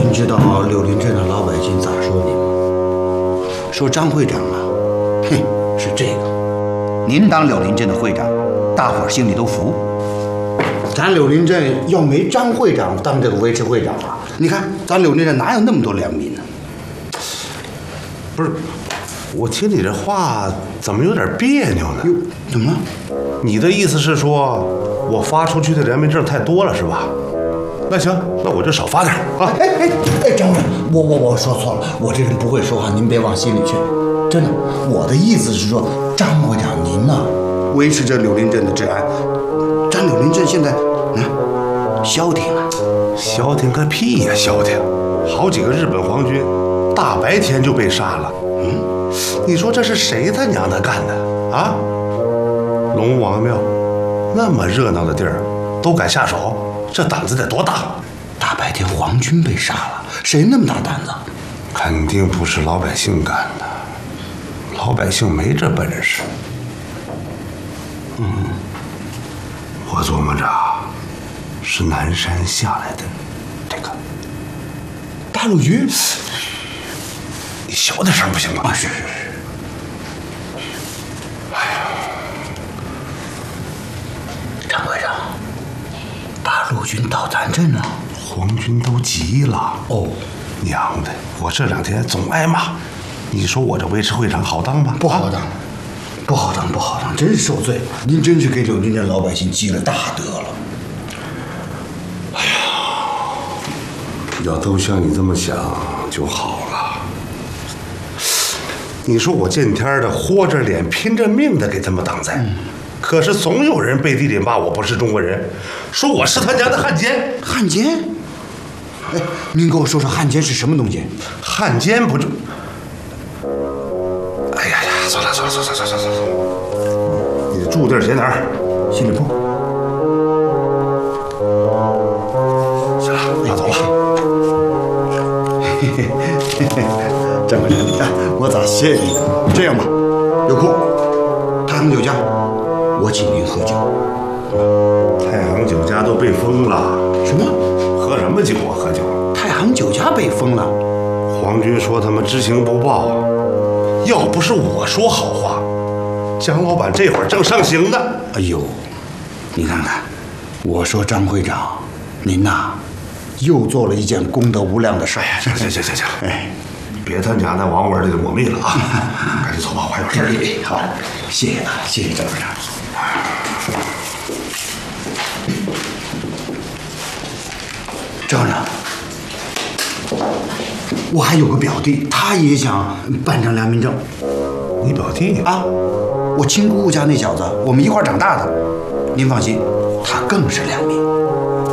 您知道柳林镇的老百姓咋说您吗？说张会长啊，哼，是这个。 您当柳林镇的会长，大伙儿心里都服。 咱柳林镇要没张会长当这个维持会长啊，你看咱柳林镇哪有那么多良民呢？ 不是，我听你这话怎么有点别扭呢？ 哟，怎么了？ 你的意思是说我发出去的良民证太多了是吧？那行，那我就少发点啊！ 哎，张会长，我说错了，我这人不会说话，您别往心里去。真的，我的意思是说，张会长您呢，维持着柳林镇的治安，咱柳林镇现在消停了。 消停个屁呀！消停，好几个日本皇军大白天就被杀了。你说这是谁他娘的干的啊？龙王庙那么热闹的地儿都敢下手，这胆子得多大？ 大白天皇军被杀了，谁那么大胆子？ 肯定不是老百姓干的，老百姓没这本事。我琢磨着是南山下来的这个大陆局。 你小点声不行吗？ 是。张会长，八路军到咱镇了。 皇军都急了。 哦， 娘的，我这2天总挨骂。你说我这维持会长好当吗？ 不好当，不好当，不好当，真是受罪了。您真是给柳林镇老百姓积了大德了。 要都像你这么想就好了。你说我见天的豁着脸拼着命的给他们挡在，可是总有人背地里骂我不是中国人，说我是他家的汉奸。 汉奸？哎，您给我说说汉奸是什么东西？ 汉奸不就……哎呀呀，算了，你住地儿写哪儿？ 心里铺。 行了，拉走了。 张会长，你看我咋谢你呢？这样吧，有空，太行酒家，我请您喝酒。 太行酒家都被封了。 什么？ 喝什么酒啊？喝酒？ 太行酒家被封了？ 皇军说他们知情不报，要不是我说好话，姜老板这会儿正上刑呢。 哎呦，你看看，我说张会长，您呐，又做了一件功德无量的事儿。 行， 哎， 别他娘的王文的抹灭了啊！赶紧走吧，我还有事儿。 好，谢谢啊，谢谢张会长。张会长，我还有个表弟，他也想办张良民证。 你表弟啊，我亲姑姑家那小子，我们一块儿长大的。您放心，他更是良民。